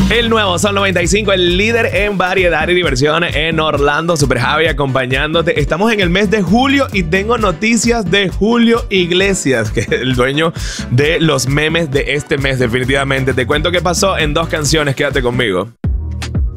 El nuevo Sol 95, el líder en variedad y diversión en Orlando. Super Javi acompañándote. Estamos en el mes de julio y tengo noticias de Julio Iglesias, que es el dueño de los memes de este mes, definitivamente. Te cuento qué pasó en 2 canciones. Quédate conmigo.